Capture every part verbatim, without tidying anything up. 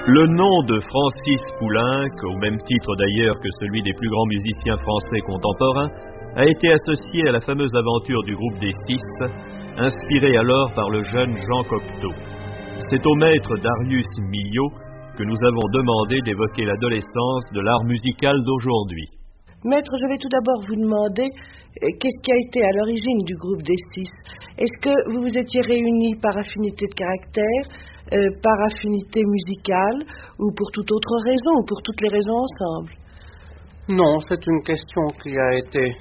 Le nom de Francis Poulenc, au même titre d'ailleurs que celui des plus grands musiciens français contemporains, a été associé à la fameuse aventure du groupe des Six, inspirée alors par le jeune Jean Cocteau. C'est au maître Darius Milhaud que nous avons demandé d'évoquer l'adolescence de l'art musical d'aujourd'hui. Maître, je vais tout d'abord vous demander euh, qu'est-ce qui a été à l'origine du groupe des Six. Est-ce que vous vous étiez réunis par affinité de caractère, euh, par affinité musicale, ou pour toute autre raison, ou pour toutes les raisons ensemble? Non, c'est une question qui a été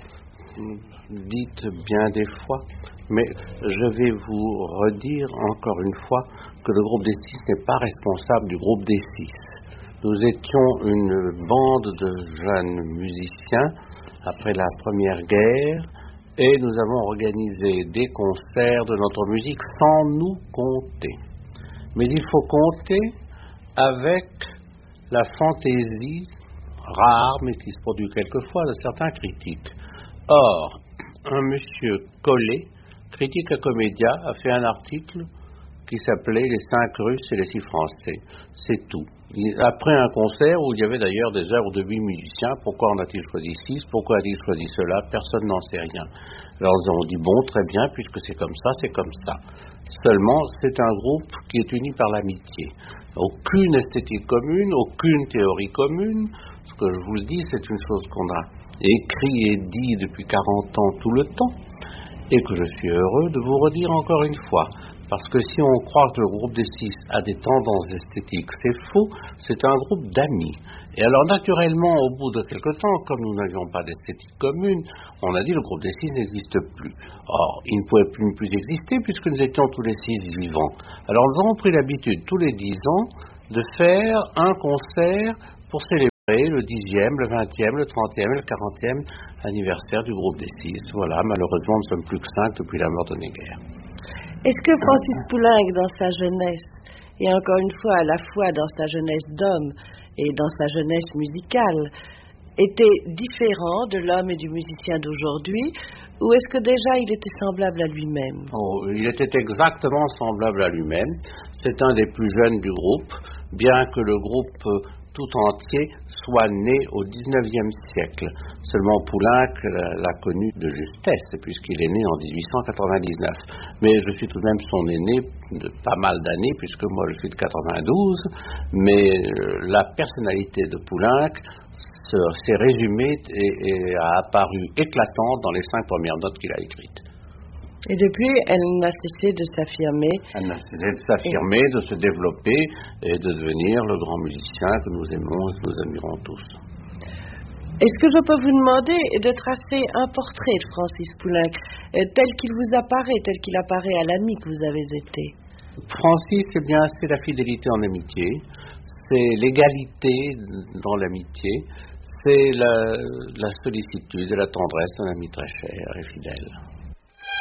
dite bien des fois, mais je vais vous redire encore une fois que le groupe des Six n'est pas responsable du groupe des Six. Nous étions une bande de jeunes musiciens après la Première Guerre et nous avons organisé des concerts de notre musique sans nous compter. Mais il faut compter avec la fantaisie rare, mais qui se produit quelquefois, de certains critiques. Or, un monsieur Collet, critique à Comédia, a fait un article qui s'appelait « Les cinq Russes et les six Français ». C'est tout. Après un concert où il y avait d'ailleurs des œuvres de huit musiciens, pourquoi en a-t-il choisi six? Pourquoi a-t-il choisi cela? Personne n'en sait rien. Alors nous avons dit, bon, très bien, puisque c'est comme ça, c'est comme ça. Seulement, c'est un groupe qui est uni par l'amitié. Aucune esthétique commune, aucune théorie commune. Ce que je vous le dis, c'est une chose qu'on a écrit et dit depuis quarante ans tout le temps, et que je suis heureux de vous redire encore une fois. Parce que si on croit que le groupe des Six a des tendances esthétiques, c'est faux, c'est un groupe d'amis. Et alors naturellement, au bout de quelque temps, comme nous n'avions pas d'esthétique commune, on a dit le groupe des Six n'existe plus. Or, il ne pouvait plus, plus exister puisque nous étions tous les six vivants. Alors nous avons pris l'habitude, tous les dix ans, de faire un concert pour célébrer le dixième, le vingtième, le trentième et le quarantième anniversaire du groupe des Six. Voilà, malheureusement, nous ne sommes plus que cinq depuis la mort de Néguère. Est-ce que Francis Poulenc, dans sa jeunesse, et encore une fois à la fois dans sa jeunesse d'homme et dans sa jeunesse musicale, était différent de l'homme et du musicien d'aujourd'hui, ou est-ce que déjà il était semblable à lui-même? Oh, il était exactement semblable à lui-même. C'est un des plus jeunes du groupe, bien que le groupe tout entier soit né au dix-neuvième siècle. Seulement Poulenc l'a connu de justesse, puisqu'il est né en dix-huit cent quatre-vingt-dix-neuf. Mais je suis tout de même son aîné de pas mal d'années, puisque moi je suis de quatre-vingt-douze, mais la personnalité de Poulenc s'est résumée et, et a apparu éclatante dans les cinq premières notes qu'il a écrites. Et depuis, elle n'a cessé de s'affirmer. Elle n'a cessé de s'affirmer, de se développer et de devenir le grand musicien que nous aimons et que nous admirons tous. Est-ce que je peux vous demander de tracer un portrait de Francis Poulenc, euh, tel qu'il vous apparaît, tel qu'il apparaît à l'ami que vous avez été? Francis, eh bien, c'est la fidélité en amitié, c'est l'égalité dans l'amitié, c'est la, la sollicitude et la tendresse d'un ami très cher et fidèle.